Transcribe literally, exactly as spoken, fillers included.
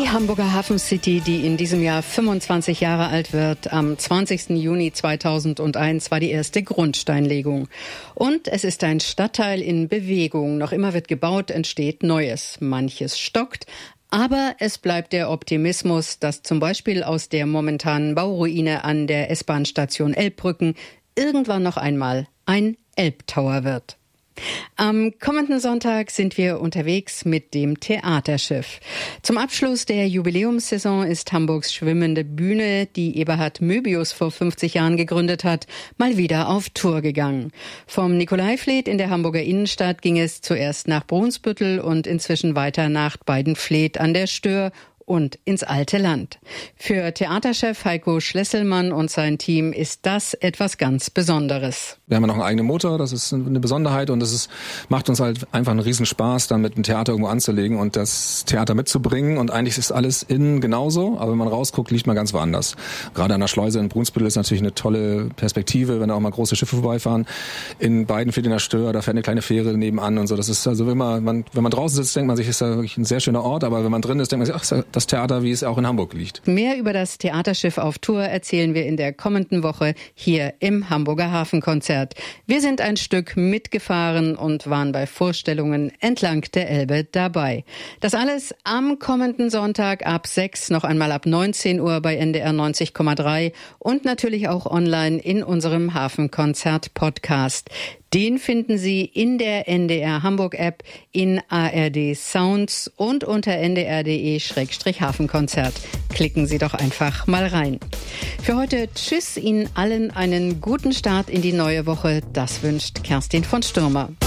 Die Hamburger Hafen City, die in diesem Jahr fünfundzwanzig Jahre alt wird, am zwanzigsten Juni zweitausendeins war die erste Grundsteinlegung. Und es ist ein Stadtteil in Bewegung. Noch immer wird gebaut, entsteht Neues. Manches stockt. Aber es bleibt der Optimismus, dass zum Beispiel aus der momentanen Bauruine an der S-Bahn-Station Elbbrücken irgendwann noch einmal ein Elbtower wird. Am kommenden Sonntag sind wir unterwegs mit dem Theaterschiff. Zum Abschluss der Jubiläumssaison ist Hamburgs schwimmende Bühne, die Eberhard Möbius vor fünfzig Jahren gegründet hat, mal wieder auf Tour gegangen. Vom Nikolaivliet in der Hamburger Innenstadt ging es zuerst nach Brunsbüttel und inzwischen weiter nach Beidenfleet an der Stör und ins alte Land. Für Theaterchef Heiko Schlesselmann und sein Team ist das etwas ganz Besonderes. Wir haben ja noch einen eigenen Motor, das ist eine Besonderheit und es ist, macht uns halt einfach einen Riesenspaß, dann mit dem Theater irgendwo anzulegen und das Theater mitzubringen. Und eigentlich ist alles innen genauso, aber wenn man rausguckt, liegt man ganz woanders. Gerade an der Schleuse in Brunsbüttel ist natürlich eine tolle Perspektive, wenn da auch mal große Schiffe vorbeifahren. In Beidenfleet in der Stör, da fährt eine kleine Fähre nebenan und so. Das ist also, wenn man, wenn man draußen sitzt, denkt man sich, ist da wirklich ein sehr schöner Ort, aber wenn man drin ist, denkt man sich, ach, ist das Theater, wie es auch in Hamburg liegt. Mehr über das Theaterschiff auf Tour erzählen wir in der kommenden Woche hier im Hamburger Hafenkonzert. Wir sind ein Stück mitgefahren und waren bei Vorstellungen entlang der Elbe dabei. Das alles am kommenden Sonntag ab sechs, noch einmal ab neunzehn Uhr bei N D R neunzig Komma drei und natürlich auch online in unserem Hafenkonzert-Podcast. Den finden Sie in der N D R Hamburg App, in A R D Sounds und unter n d r punkt d e slash hafenkonzert. Klicken Sie doch einfach mal rein. Für heute tschüss, Ihnen allen einen guten Start in die neue Woche. Das wünscht Kerstin von Stürmer.